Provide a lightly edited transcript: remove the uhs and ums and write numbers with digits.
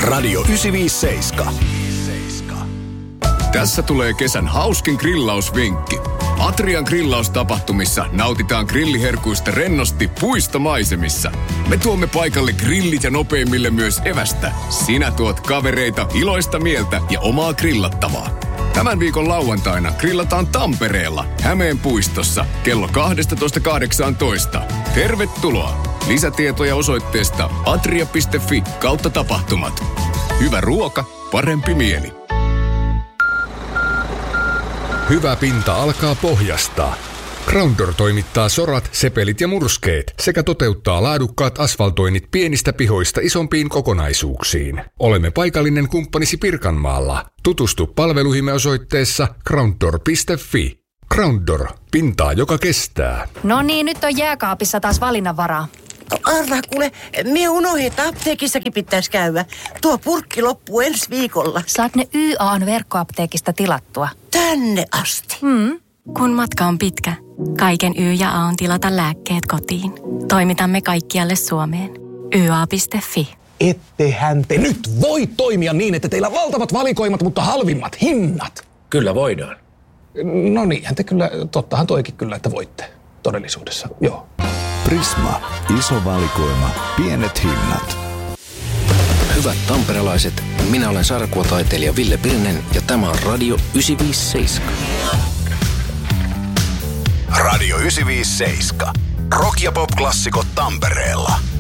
Radio 957. Tässä tulee kesän hauskin grillausvinkki. Atrian grillaustapahtumissa nautitaan grilliherkuista rennosti puistomaisemissa. Me tuomme paikalle grillit ja nopeimmille myös evästä. Sinä tuot kavereita, iloista mieltä ja omaa grillattavaa. Tämän viikon lauantaina grillataan Tampereella, Hämeen puistossa, kello 12.18. Tervetuloa! Lisätietoja osoitteesta atria.fi/tapahtumat. Hyvä ruoka, parempi mieli. Hyvä pinta alkaa pohjasta. Groundor toimittaa sorat, sepelit ja murskeet sekä toteuttaa laadukkaat asfaltoinnit pienistä pihoista isompiin kokonaisuuksiin. Olemme paikallinen kumppanisi Pirkanmaalla. Tutustu palveluihimme osoitteessa groundor.fi. Groundor, pintaa joka kestää. No niin, nyt on jääkaapissa taas valinnanvaraa. Arra, kuule, mie unohdin, että apteekissakin pitäisi käydä. Tuo purkki loppuu ensi viikolla. Saat ne YA:n verkkoapteekista tilattua. Tänne asti. Kun matka on pitkä, kaiken Y ja A on tilata lääkkeet kotiin. Toimitamme kaikkialle Suomeen. YA.fi. Ettehän te nyt voi toimia niin, että teillä on valtavat valikoimat, mutta halvimmat hinnat. Kyllä voidaan. No niinhän te kyllä, tottahan toikin kyllä, että voitte todellisuudessa, joo. Prisma. Iso valikoima. Pienet hinnat. Hyvät tamperelaiset, minä olen sarjakuvataiteilija Ville Pirnen ja tämä on Radio 957. Radio 957. Rock- ja pop-klassikot Tampereella.